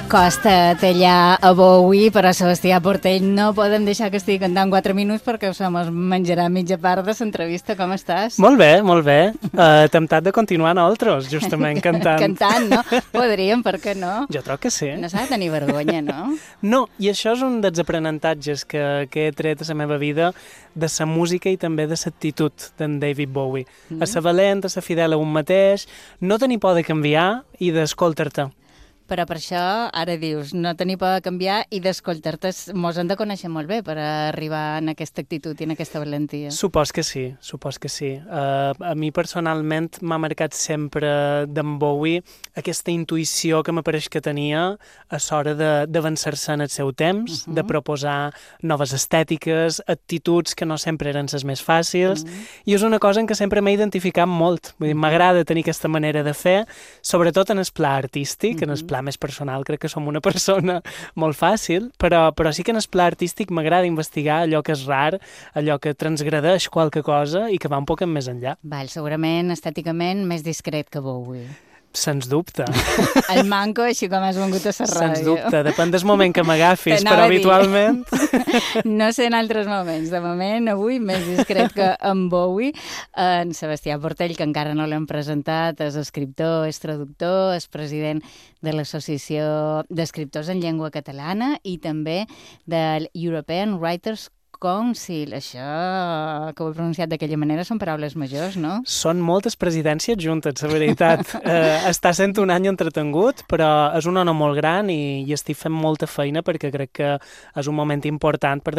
Costa tallar a Bowie, però Sebastià Portell no podem deixar que estigui cantant 4 minuts perquè se mos menjarà mitja part de l'entrevista. Com estàs? Molt bé, molt bé. Temptat de continuar nosaltres, justament, cantant. Cantant, no? Podríem, per què no? Jo troc que sí. No s'ha de tenir vergonya, no? No, i això és un dels aprenentatges que he tret a la meva vida de la música i també de l'actitud d'en David Bowie. A ser valent, a ser fidel a un mateix, no tenir por de canviar i d'escoltar-te. Però per això, ara dius, no tenir por de canviar i d'escoltar-te, mos hem de conèixer molt bé per arribar en aquesta actitud i en aquesta valentia. Supos que sí, supos que sí. A mi personalment m'ha marcat sempre d'en Bowie aquesta intuïció que m'apareix que tenia a l'hora d'avançar-se en el seu temps, de proposar noves estètiques, actituds que no sempre eren les més fàcils, i és una cosa en què sempre m'he identificat molt. Vull dir, m'agrada tenir aquesta manera de fer, sobretot en el pla artístic, en el pla més personal, crec que som una persona molt fàcil, però sí que en el pla artístic m'agrada investigar allò que és rar, allò que transgredeix qualque cosa i que va un poc més enllà. Val, segurament, estèticament, més discret que Bowie. Sens dubte. El manco, així com has vengut a la ràdio. Sens dubte, depèn del moment que m'agafis, però habitualment... No sé en altres moments. De moment, avui, més discret que en Bowie. En Sebastià Portell, que encara no l'hem presentat, és escriptor, és traductor, és president de l'Associació d'Escriptors en Llengua Catalana i també del European Writers Council. Això que ho he pronunciat d'aquella manera són paraules majors, no? Són moltes presidències juntes, la veritat. Està sent un any entretengut, però és un honor molt gran i estic fent molta feina perquè crec que és un moment important per